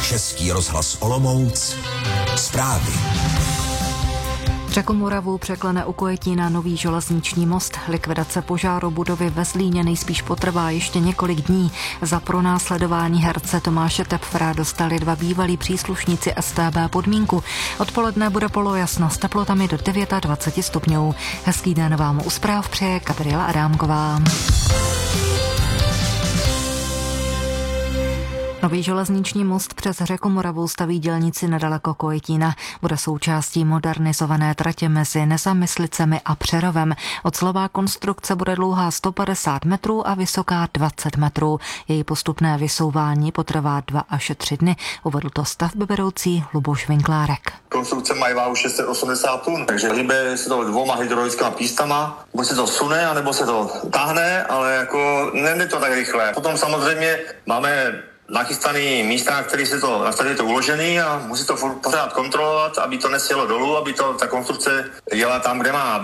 Český rozhlas Olomouc. Zprávy. Řeku Moravu překlene u Kojetína nový železniční most. Likvidace požáru budovy ve Zlíně nejspíš potrvá ještě několik dní. Za pronásledování herce Tomáše Tepfra dostali 2 bývalí příslušníci StB podmínku. Odpoledne bude polojasno s teplotami do 29 stupňů. Hezký den vám u zpráv přeje Gabriela Adámková. Nový železniční most přes řeku Moravu staví dělníci nedaleko Kojetína. Bude součástí modernizované tratě mezi Nezamyslicemi a Přerovem. Ocelová konstrukce bude dlouhá 150 metrů a vysoká 20 metrů. Její postupné vysouvání potrvá 2 až 3 dny, uvedl to stavbyvedoucí Luboš Vinklárek. Konstrukce mají váhu 680 tun, takže hýbe se to 2 hydraulickými pístama. Buď se to sune, anebo se to táhne, ale jako nejde to tak rychle. Potom samozřejmě máme nachystaný místa, na kterých je to uložený a musí to pořád kontrolovat, aby to nesjelo dolů, aby ta konstrukce jela tam, kde má.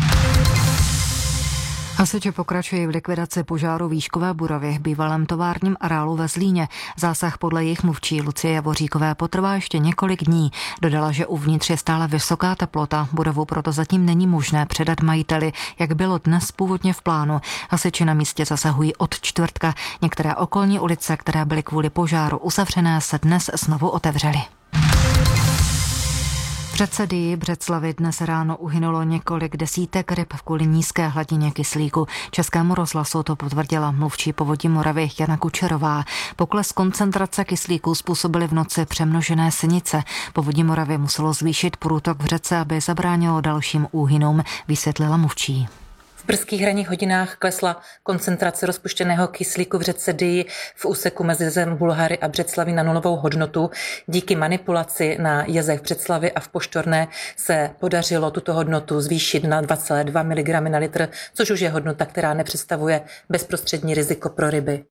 Hasiči pokračují v likvidaci požáru výškové budovy v bývalém továrním areálu ve Zlíně. Zásah podle jejich mluvčí Lucie Javoříkové potrvá ještě několik dní. Dodala, že uvnitř je stále vysoká teplota. Budovu proto zatím není možné předat majiteli, jak bylo dnes původně v plánu. Hasiči na místě zasahují od čtvrtka. Některé okolní ulice, které byly kvůli požáru uzavřené, se dnes znovu otevřely. V řece Dyji Břeclavi dnes ráno uhynulo několik desítek ryb kvůli nízké hladině kyslíku. Českému rozhlasu to potvrdila mluvčí Povodí Moravy Jana Kučerová. Pokles koncentrace kyslíku způsobily v noci přemnožené sinice. Povodí Moravy muselo zvýšit průtok v řece, aby zabránilo dalším úhynům, vysvětlila mluvčí. V brzkých ranních hodinách klesla koncentrace rozpuštěného kyslíku v řece Dyji v úseku mezi Bulhary a Břeclaví na nulovou hodnotu. Díky manipulaci na jezech v Břeclavi a v Poštorné se podařilo tuto hodnotu zvýšit na 2,2 mg na litr, což už je hodnota, která nepředstavuje bezprostřední riziko pro ryby.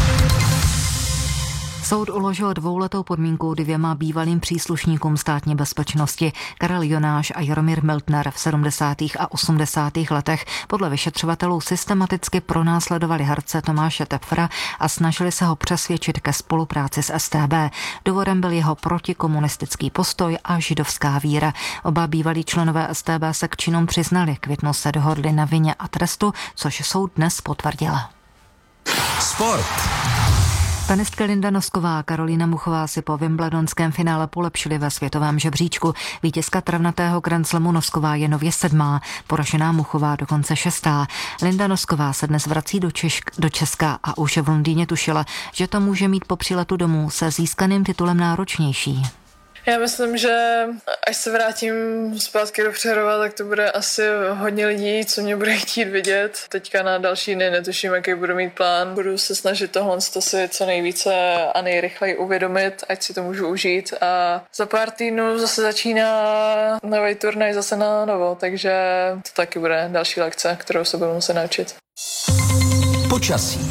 Soud uložil 2letou podmínku 2 bývalým příslušníkům státní bezpečnosti. Karel Jonáš a Jaromír Miltner v 70. a 80. letech podle vyšetřovatelů systematicky pronásledovali herce Tomáše Tepfra a snažili se ho přesvědčit ke spolupráci s StB. Důvodem byl jeho protikomunistický postoj a židovská víra. Oba bývalí členové StB se k činům přiznali. Květnou se dohodli na vině a trestu, což soud dnes potvrdila. Sport. Tenistka Linda Nosková a Karolína Muchová si po wimbledonském finále polepšily ve světovém žebříčku. Vítězka travnatého Grand Slamu Nosková je nově 7., poražená Muchová dokonce 6. Linda Nosková se dnes vrací do Česka a už v Londýně tušila, že to může mít po příletu domů se získaným titulem náročnější. Já myslím, že až se vrátím zpátky do Přerova, tak to bude asi hodně lidí, co mě bude chtít vidět. Teďka na další dny netuším, jaký budu mít plán. Budu se snažit tohle si co nejvíce a nejrychleji uvědomit, ať si to můžu užít. A za pár týdnů zase začíná nový turnaj zase na novo, takže to taky bude další lekce, kterou se budu muset naučit. Počasí.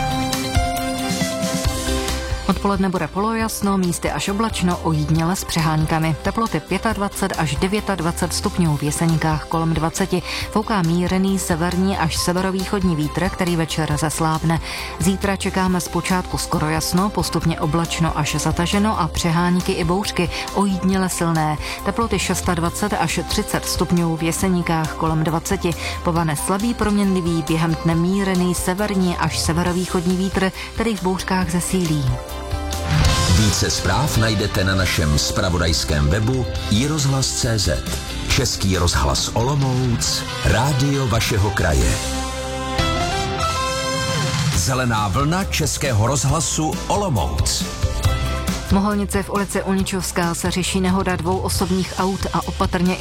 Odpoledne bude polojasno, místy až oblačno, ojediněle s přehánkami. Teploty 25 až 29 stupňů, v Jeseníkách kolem 20. Fouká mírný severní až severovýchodní vítr, který večer zeslábne. Zítra čekáme zpočátku skoro jasno, postupně oblačno až zataženo a přehánky i bouřky, ojediněle silné. Teploty 26 až 30 stupňů, v Jeseníkách kolem 20. Povane slabý proměnlivý, během dne mírný severní až severovýchodní vítr, který v bouřkách zesílí. Více zpráv najdete na našem zpravodajském webu iRozhlas.cz. Český rozhlas Olomouc, rádio vašeho kraje. Zelená vlna Českého rozhlasu Olomouc. V Moholnici v ulici Ulničovská se řeší nehoda 2 osobních aut a opatrně